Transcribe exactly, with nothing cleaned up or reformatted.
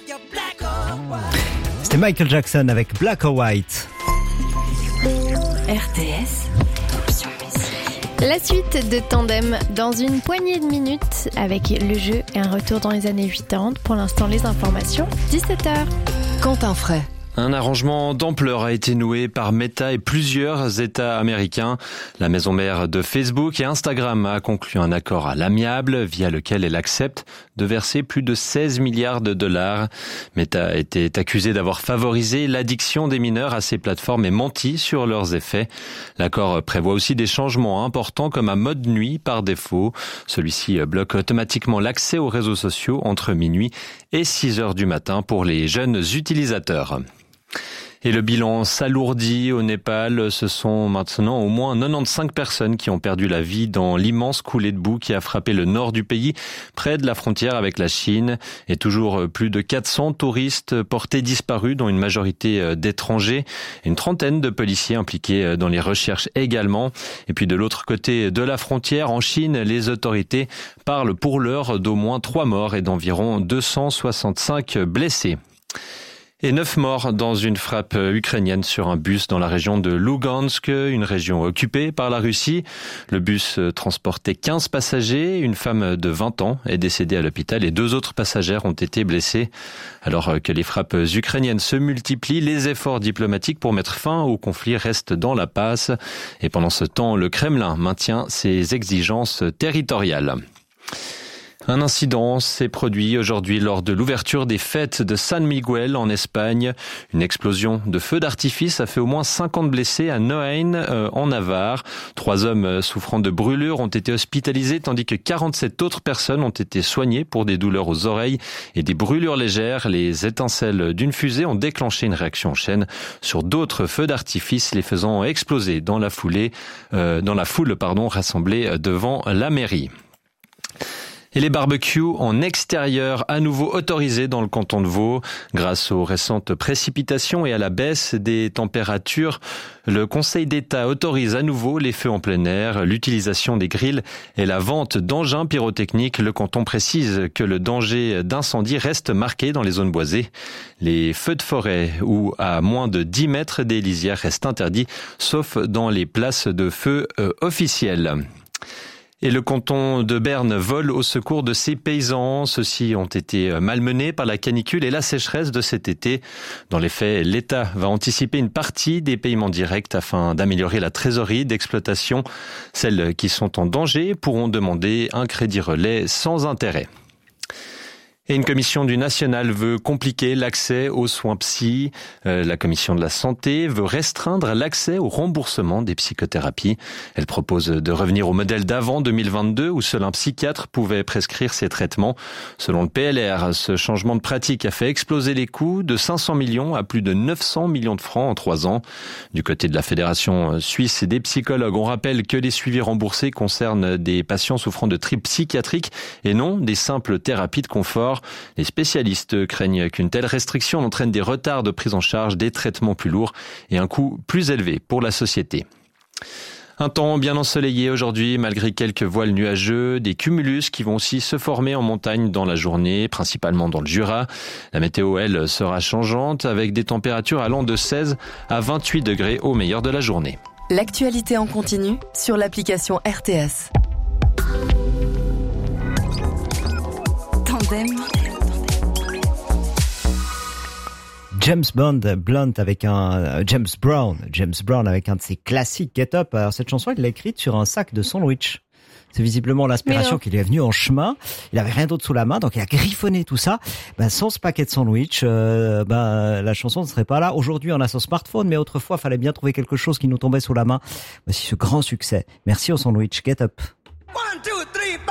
C'était Michael Jackson avec Black or White. R T S. La suite de Tandem dans une poignée de minutes avec le jeu et un retour dans les années quatre-vingt-dix. Pour l'instant, les informations, dix-sept heures. Quentin Fray. Un arrangement d'ampleur a été noué par Meta et plusieurs États américains. La maison mère de Facebook et Instagram a conclu un accord à l'amiable via lequel elle accepte de verser plus de seize milliards de dollars. Meta était accusée d'avoir favorisé l'addiction des mineurs à ces plateformes et menti sur leurs effets. L'accord prévoit aussi des changements importants comme un mode nuit par défaut. Celui-ci bloque automatiquement l'accès aux réseaux sociaux entre minuit et six heures du matin pour les jeunes utilisateurs. Et le bilan s'alourdit au Népal. Ce sont maintenant au moins quatre-vingt-quinze personnes qui ont perdu la vie dans l'immense coulée de boue qui a frappé le nord du pays, près de la frontière avec la Chine. Et toujours plus de quatre cents touristes portés disparus, dont une majorité d'étrangers. Une trentaine de policiers impliqués dans les recherches également. Et puis de l'autre côté de la frontière, en Chine, les autorités parlent pour l'heure d'au moins trois morts et d'environ deux cent soixante-cinq blessés. Et neuf morts dans une frappe ukrainienne sur un bus dans la région de Lugansk, une région occupée par la Russie. Le bus transportait quinze passagers. Une femme de vingt ans est décédée à l'hôpital et deux autres passagères ont été blessés. Alors que les frappes ukrainiennes se multiplient, les efforts diplomatiques pour mettre fin au conflit restent dans la passe. Et pendant ce temps, le Kremlin maintient ses exigences territoriales. Un incident s'est produit aujourd'hui lors de l'ouverture des fêtes de San Miguel en Espagne. Une explosion de feux d'artifice a fait au moins cinquante blessés à Noain, euh, en Navarre. Trois hommes souffrant de brûlures ont été hospitalisés, tandis que quarante-sept autres personnes ont été soignées pour des douleurs aux oreilles et des brûlures légères. Les étincelles d'une fusée ont déclenché une réaction en chaîne sur d'autres feux d'artifice, les faisant exploser dans la foulée, euh, dans la foule, pardon, rassemblée devant la mairie. Et les barbecues en extérieur à nouveau autorisés dans le canton de Vaud. Grâce aux récentes précipitations et à la baisse des températures, le Conseil d'État autorise à nouveau les feux en plein air, l'utilisation des grilles et la vente d'engins pyrotechniques. Le canton précise que le danger d'incendie reste marqué dans les zones boisées. Les feux de forêt ou à moins de dix mètres des lisières restent interdits, sauf dans les places de feu euh, officielles. Et le canton de Berne vole au secours de ses paysans. Ceux-ci ont été malmenés par la canicule et la sécheresse de cet été. Dans les faits, l'État va anticiper une partie des paiements directs afin d'améliorer la trésorerie d'exploitation. Celles qui sont en danger pourront demander un crédit relais sans intérêt. Et une commission du national veut compliquer l'accès aux soins psy. Euh, la commission de la santé veut restreindre l'accès au remboursement des psychothérapies. Elle propose de revenir au modèle d'avant deux mille vingt-deux où seul un psychiatre pouvait prescrire ces traitements. Selon le P L R, ce changement de pratique a fait exploser les coûts de cinq cents millions à plus de neuf cents millions de francs en trois ans. Du côté de la Fédération suisse des psychologues, on rappelle que les suivis remboursés concernent des patients souffrant de troubles psychiatriques et non des simples thérapies de confort. Les spécialistes craignent qu'une telle restriction entraîne des retards de prise en charge, des traitements plus lourds et un coût plus élevé pour la société. Un temps bien ensoleillé aujourd'hui, malgré quelques voiles nuageux, des cumulus qui vont aussi se former en montagne dans la journée, principalement dans le Jura. La météo, elle, sera changeante avec des températures allant de seize à vingt-huit degrés au meilleur de la journée. L'actualité en continu sur l'application R T S. Tandem. James Bond, Blunt avec un euh, James Brown, James Brown avec un de ses classiques Get Up. Alors cette chanson, il l'a écrite sur un sac de sandwich. C'est visiblement l'inspiration qui lui est venue en chemin. Il avait rien d'autre sous la main, donc il a griffonné tout ça. Ben, sans ce paquet de sandwich, euh, ben, la chanson ne serait pas là. Aujourd'hui, on a son smartphone, mais autrefois, il fallait bien trouver quelque chose qui nous tombait sous la main. Voici ce grand succès. Merci au sandwich. Get Up. One, two.